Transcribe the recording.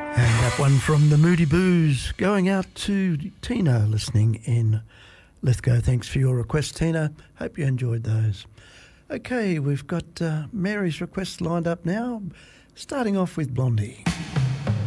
And that one from the Moody Boos going out to Tina listening in Lithgow. Thanks for your request, Tina. Hope you enjoyed those. Okay, we've got Mary's request lined up now, starting off with Blondie.